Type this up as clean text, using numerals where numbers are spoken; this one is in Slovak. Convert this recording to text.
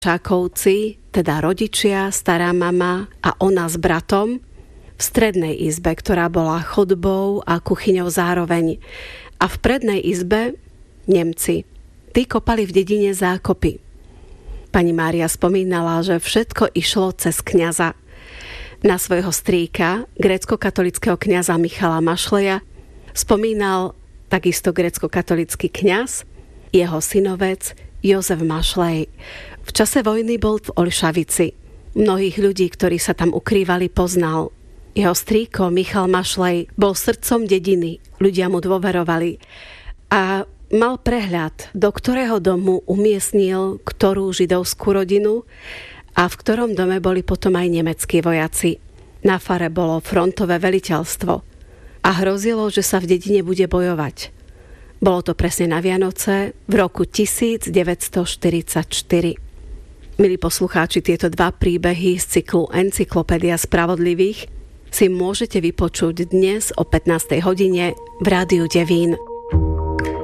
Čákovci, teda rodičia, stará mama a ona s bratom v strednej izbe, ktorá bola chodbou a kuchyňou zároveň. A v prednej izbe Nemci. Tí kopali v dedine zákopy. Pani Mária spomínala, že všetko išlo cez kňaza. Na svojho strýka, grécko-katolického kňaza Michala Mašleja, spomínal takisto grécko-katolický kňaz, jeho synovec Jozef Mašlej. V čase vojny bol v Olšavici. Mnohých ľudí, ktorí sa tam ukrývali, poznal. Jeho strýko Michal Mašlej bol srdcom dediny. Ľudia mu dôverovali. A mal prehľad, do ktorého domu umiestnil ktorú židovskú rodinu a v ktorom dome boli potom aj nemeckí vojaci. Na fare bolo frontové veliteľstvo. A hrozilo, že sa v dedine bude bojovať. Bolo to presne na Vianoce v roku 1944. Milí poslucháči, tieto dva príbehy z cyklu Encyklopédia spravodlivých si môžete vypočuť dnes o 15. hodine v Rádiu Devín.